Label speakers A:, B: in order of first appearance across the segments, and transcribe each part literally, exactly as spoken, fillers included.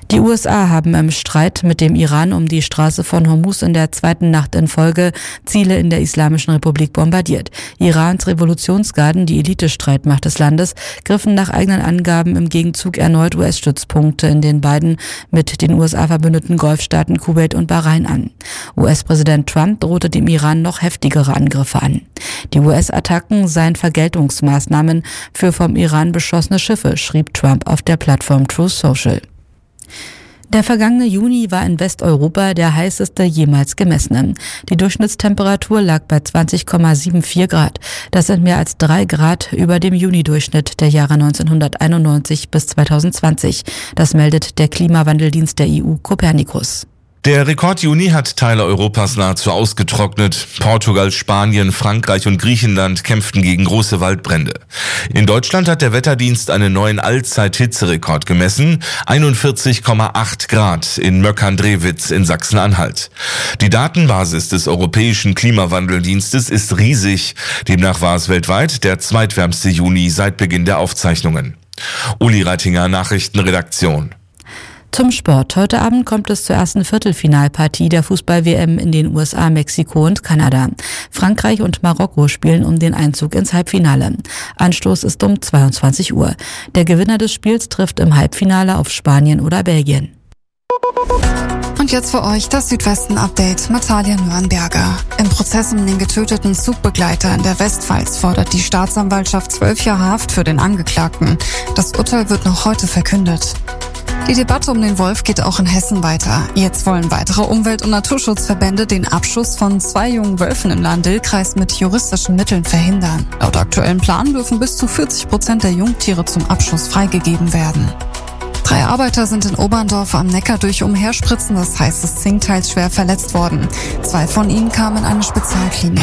A: Die U S A haben im Streit mit dem Iran um die Straße von Hormuz in der zweiten Nacht in Folge Ziele in der Islamischen Republik bombardiert. Irans Revolutionsgarden, die Elitestreitmacht des Landes, griffen nach eigenen Angaben im Gegenzug erneut U S-Stützpunkte in den beiden mit den U S A verbündeten Golfstaaten Kuwait und Bahrain an. U S-Präsident Trump drohte dem Iran noch heftigere Angriffe an. Die U S-Attacken seien Vergeltungsmaßnahmen für vom Iran beschossene Schiffe, schrieb Trump auf der Plattform Truth Social. Der vergangene Juni war in Westeuropa der heißeste jemals gemessene. Die Durchschnittstemperatur lag bei zwanzig Komma vierundsiebzig Grad. Das sind mehr als drei Grad über dem Juni-Durchschnitt der Jahre neunzehnhunderteinundneunzig bis zweitausendzwanzig. Das meldet der Klimawandeldienst der E U Copernicus.
B: Der Rekord-Juni hat Teile Europas nahezu ausgetrocknet. Portugal, Spanien, Frankreich und Griechenland kämpften gegen große Waldbrände. In Deutschland hat der Wetterdienst einen neuen Allzeit-Hitzerekord gemessen. einundvierzig Komma acht Grad in Möckern-Drewitz in Sachsen-Anhalt. Die Datenbasis des Europäischen Klimawandeldienstes ist riesig. Demnach war es weltweit der zweitwärmste Juni seit Beginn der Aufzeichnungen. Uli Reitinger, Nachrichtenredaktion.
A: Zum Sport. Heute Abend kommt es zur ersten Viertelfinalpartie der Fußball-W M in den U S A, Mexiko und Kanada. Frankreich und Marokko spielen um den Einzug ins Halbfinale. Anstoß ist um zweiundzwanzig Uhr. Der Gewinner des Spiels trifft im Halbfinale auf Spanien oder Belgien.
C: Und jetzt für euch das Südwesten-Update mit Talia Nürnberger. Im Prozess um den getöteten Zugbegleiter in der Westpfalz fordert die Staatsanwaltschaft zwölf Jahre Haft für den Angeklagten. Das Urteil wird noch heute verkündet. Die Debatte um den Wolf geht auch in Hessen weiter. Jetzt wollen weitere Umwelt- und Naturschutzverbände den Abschuss von zwei jungen Wölfen im Lahn-Dill-Kreis mit juristischen Mitteln verhindern. Laut aktuellem Plan dürfen bis zu vierzig Prozent der Jungtiere zum Abschuss freigegeben werden. Drei Arbeiter sind in Oberndorf am Neckar durch umherspritzendes heißes Zink teils schwer verletzt worden. Zwei von ihnen kamen in eine Spezialklinik.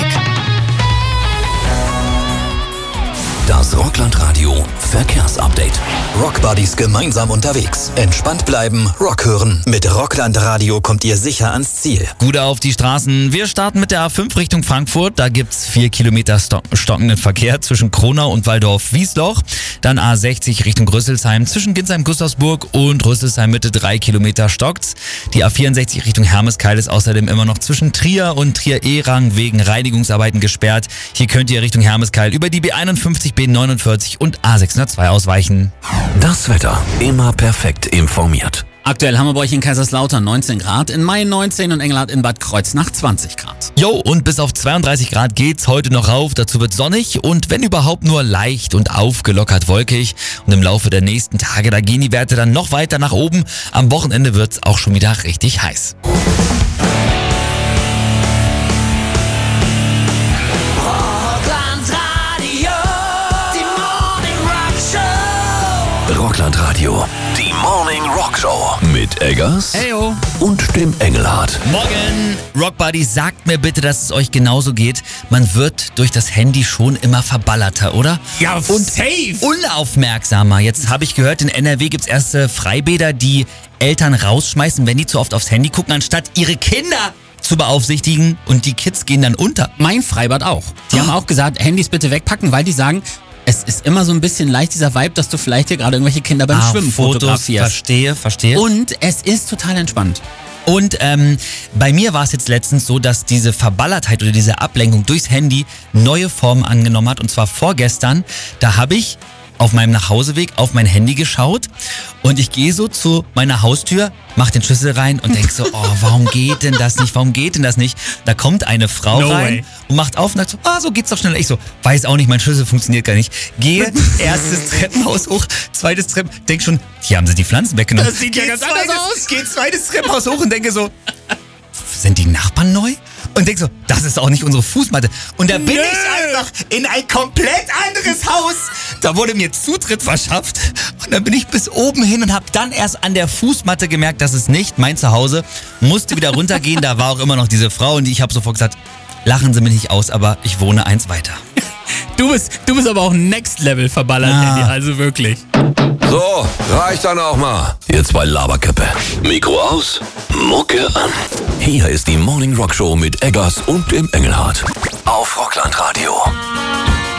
D: Das Rockland-Radio Verkehrsupdate. Rockbuddies gemeinsam unterwegs. Entspannt bleiben, Rock hören. Mit Rockland-Radio kommt ihr sicher ans Ziel.
E: Gut auf die Straßen. Wir starten mit der A fünf Richtung Frankfurt. Da gibt's vier Kilometer sto- stockenden Verkehr zwischen Kronau und Waldorf-Wiesloch. Dann A sechzig Richtung Rüsselsheim. Zwischen Ginsheim-Gustavsburg und Rüsselsheim Mitte drei Kilometer stockt's. Die A vierundsechzig Richtung Hermeskeil ist außerdem immer noch zwischen Trier und Trier-Ehrang wegen Reinigungsarbeiten gesperrt. Hier könnt ihr Richtung Hermeskeil über die B einundfünfzig, B neunundvierzig und A sechshundertzwei ausweichen.
D: Das Wetter immer perfekt informiert.
F: Aktuell haben wir bei euch in Kaiserslautern neunzehn Grad, in Mayen neunzehn und Engelhardt in Bad Kreuznach zwanzig Grad.
E: Jo, und bis auf zweiunddreißig Grad geht's heute noch rauf. Dazu wird sonnig und wenn überhaupt nur leicht und aufgelockert wolkig. Und im Laufe der nächsten Tage, da gehen die Werte dann noch weiter nach oben. Am Wochenende wird's auch schon wieder richtig heiß.
D: Rockland Radio, die Morning Rock Show mit Eggers
E: Heyo.
D: und dem Engelhardt.
E: Morgen, Rockbuddy, sagt mir bitte, dass es euch genauso geht. Man wird durch das Handy schon immer verballerter, oder?
F: Ja,
E: und
F: safe!
E: Unaufmerksamer. Jetzt habe ich gehört, in N R W gibt's erste Freibäder, die Eltern rausschmeißen, wenn die zu oft aufs Handy gucken, anstatt ihre Kinder zu beaufsichtigen, und die Kids gehen dann unter.
F: Mein Freibad auch. Die
E: Oh.
F: haben auch gesagt, Handys bitte wegpacken, weil die sagen, es ist immer so ein bisschen leicht dieser Vibe, dass du vielleicht hier gerade irgendwelche Kinder beim
E: Ah,
F: Schwimmen
E: Fotos,
F: fotografierst.
E: verstehe, verstehe.
F: Und es ist total entspannt.
E: Und ähm, bei mir war es jetzt letztens so, dass diese Verballertheit oder diese Ablenkung durchs Handy neue Formen angenommen hat. Und zwar vorgestern, da habe ich auf meinem Nachhauseweg auf mein Handy geschaut und ich gehe so zu meiner Haustür, mach den Schlüssel rein und denk so, oh, warum geht denn das nicht, warum geht denn das nicht? Da kommt eine Frau
F: No
E: rein
F: way.
E: und macht auf und sagt so, ah, so geht's doch schneller. Ich so, weiß auch nicht, mein Schlüssel funktioniert gar nicht. Gehe, erstes Treppenhaus hoch, zweites Treppenhaus, denk schon, hier haben sie die Pflanzen weggenommen.
F: Das sieht ja
E: Geh
F: ganz anders
E: zweites-
F: aus.
E: Geh zweites Treppenhaus hoch und denke so, sind die Nachbarn neu? Und denk so, das ist auch nicht unsere Fußmatte. Und da bin
F: Nö.
E: ich einfach in ein komplett anderes Haus. Da wurde mir Zutritt verschafft. Und dann bin ich bis oben hin und habe dann erst an der Fußmatte gemerkt, das ist nicht mein Zuhause. Musste wieder runtergehen, da war auch immer noch diese Frau. Und ich habe sofort gesagt, lachen Sie mich nicht aus, aber ich wohne eins weiter.
F: Du bist, du bist aber auch Next Level verballert,
E: Ah.
F: Handy, also wirklich.
D: So, reicht dann auch mal. Ihr zwei Laberköppe. Mikro aus, Mucke an. Hier ist die Morning Rock Show mit Eggers und dem Engelhardt. Auf Rockland Radio.